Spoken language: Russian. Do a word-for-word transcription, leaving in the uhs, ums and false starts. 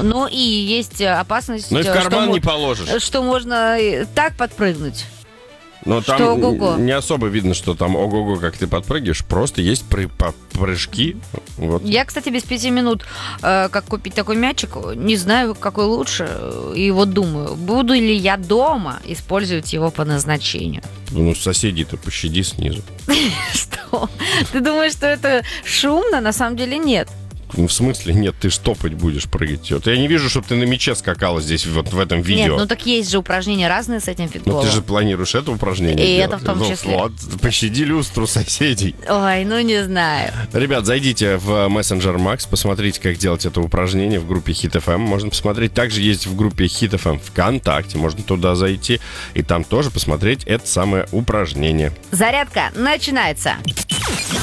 Ну и есть опасность, Ну и в карман что, не положишь. что можно так подпрыгнуть. Но Что там ого-го. не особо видно, что там ого-го, как ты подпрыгиваешь. Просто есть пры- по- прыжки. Вот. Я, кстати, без пяти минут, э, как купить такой мячик, не знаю, какой лучше. И вот думаю, буду ли я дома использовать его по назначению. Ну, соседей-то пощади снизу. Что? Ты думаешь, что это шумно? На самом деле нет. Ну, в смысле, нет, ты ж топать будешь прыгать. Вот я не вижу, чтобы ты на мяче скакала здесь, вот в этом видео. Нет, ну так есть же упражнения разные с этим Ну, фитболом. ты же планируешь это упражнение И делать. это в том Ну, числе. Вот, пощади люстру соседей. Ой, ну не знаю. Ребят, зайдите в Messenger Max, посмотрите, как делать это упражнение в группе Hit эф эм. Можно посмотреть. Также есть в группе Hit эф эм ВКонтакте. Можно туда зайти и там тоже посмотреть это самое упражнение. Зарядка начинается.